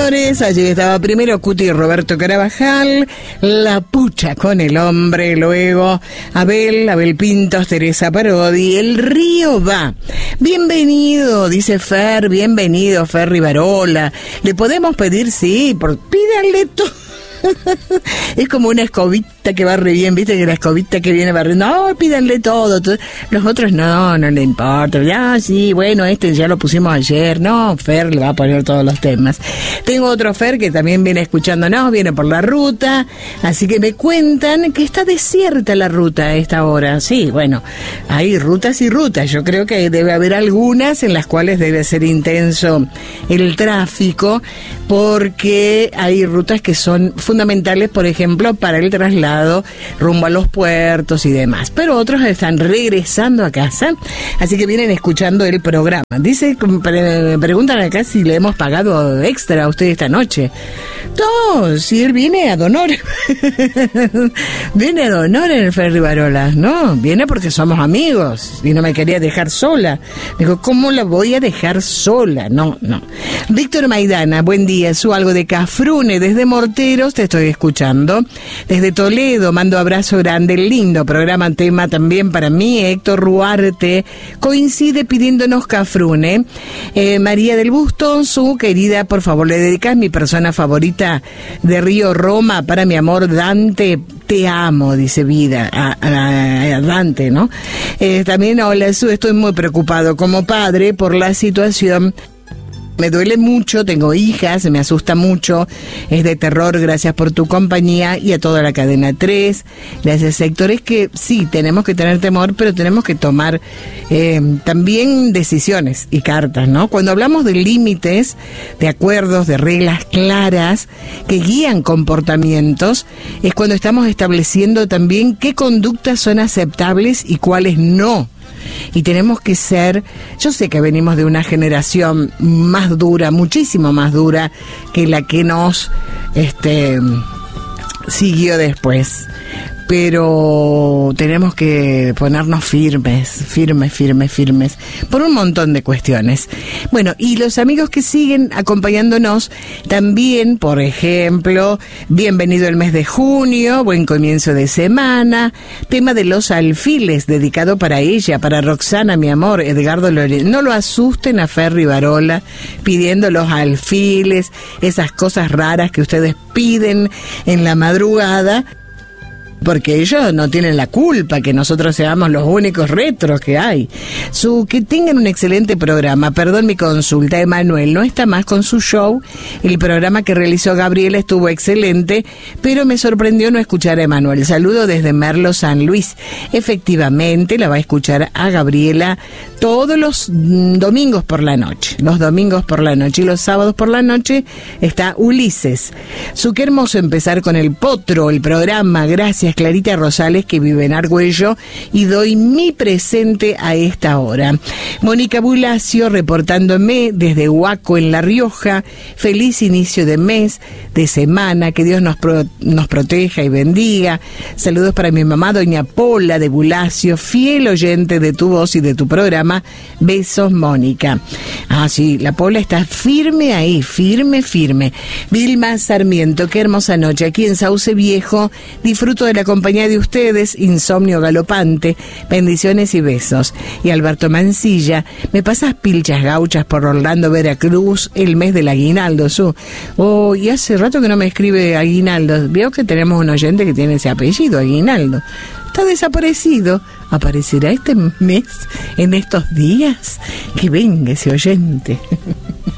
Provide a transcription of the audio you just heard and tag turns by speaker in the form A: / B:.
A: señores, allí estaba primero Cuti y Roberto Carabajal, La Pucha con el Hombre, luego Abel Pintos, Teresa Parodi, El Río Va. Bienvenido, dice Fer, bienvenido Fer Rivarola. ¿Le podemos pedir? Sí, pídanle todo. Es como una escobita que barre bien, viste que la escobita que viene barriendo, no, pídanle todo. Los otros no le importa, ya sí, bueno, este ya lo pusimos ayer, no, Fer le va a poner todos los temas. Tengo otro Fer que también viene escuchándonos, viene por la ruta, así que me cuentan que está desierta la ruta a esta hora. Sí, bueno, hay rutas y rutas, yo creo que debe haber algunas en las cuales debe ser intenso el tráfico, porque hay rutas que son fundamentales, por ejemplo, para el traslado rumbo a los puertos y demás. Pero otros están regresando a casa, así que vienen escuchando el programa. Dice, preguntan acá si le hemos pagado extra a usted esta noche. No, si él viene a Donor. Viene a Donor en el Ferry Barola. No, viene porque somos amigos y no me quería dejar sola. Digo, ¿cómo la voy a dejar sola? No. Víctor Maidana, buen día. Su algo de Cafrune desde Morteros, te estoy escuchando. Desde Toledo, mando abrazo grande, lindo programa, tema también para mí. Héctor Ruarte coincide pidiéndonos Cafrune. María del Busto, su querida, por favor, le dedicas mi persona favorita de Río Roma para mi amor Dante. Te amo, dice Vida, a Dante, ¿no? También, hola, estoy muy preocupado como padre por la situación. Me duele mucho, tengo hijas, me asusta mucho, es de terror, gracias por tu compañía y a toda la cadena 3. Gracias, Héctor. Es que sí, tenemos que tener temor, pero tenemos que tomar también decisiones y cartas, ¿no? Cuando hablamos de límites, de acuerdos, de reglas claras que guían comportamientos, es cuando estamos estableciendo también qué conductas son aceptables y cuáles no. Y tenemos que ser, yo sé que venimos de una generación más dura, muchísimo más dura que la que nos siguió después, pero tenemos que ponernos firmes, por un montón de cuestiones. Bueno, y los amigos que siguen acompañándonos también, por ejemplo, bienvenido el mes de junio, buen comienzo de semana, tema de los alfiles, dedicado para ella, para Roxana, mi amor, Edgardo Lorenzo. No lo asusten a Ferry Barola pidiendo los alfiles, esas cosas raras que ustedes piden en la madrugada, porque ellos no tienen la culpa que nosotros seamos los únicos retros que hay. Que tengan un excelente programa. Perdón mi consulta, Emanuel no está más con su show. El programa que realizó Gabriela estuvo excelente, pero me sorprendió no escuchar a Emanuel. Saludo desde Merlo, San Luis. Efectivamente, la va a escuchar a Gabriela todos los domingos por la noche. Los domingos por la noche y los sábados por la noche está Ulises. Qué hermoso empezar con el Potro, el programa. Gracias, Clarita Rosales, que vive en Argüello, y doy mi presente a esta hora. Mónica Bulacio, reportándome desde Huaco, en La Rioja. Feliz inicio de mes, de semana, que Dios nos proteja y bendiga. Saludos para mi mamá, doña Pola de Bulacio, fiel oyente de tu voz y de tu programa. Besos, Mónica. Sí, la Pola está firme ahí, firme. Vilma Sarmiento, qué hermosa noche. Aquí en Sauce Viejo, disfruto de la compañía de ustedes, insomnio galopante, bendiciones y besos. Y Alberto Mancilla, me pasas pilchas gauchas por Orlando, Veracruz, el mes del aguinaldo. Y hace rato que no me escribe Aguinaldo. Veo que tenemos un oyente que tiene ese apellido, Aguinaldo. Está desaparecido. ¿Aparecerá este mes, en estos días? Que venga ese oyente.